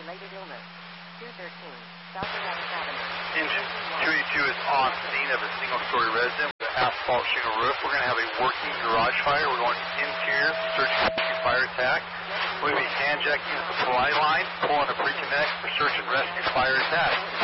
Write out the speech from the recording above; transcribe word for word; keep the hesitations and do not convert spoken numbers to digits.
related illness. two thirteen, South eleventh Avenue. Engine two eighty-two is on scene of a single-story residence with an asphalt shingle roof. We're going to have a working garage fire. We're going interior, search for fire attack. We'll be handjacking the supply line, pulling a pre-connect for search and rescue fire attack.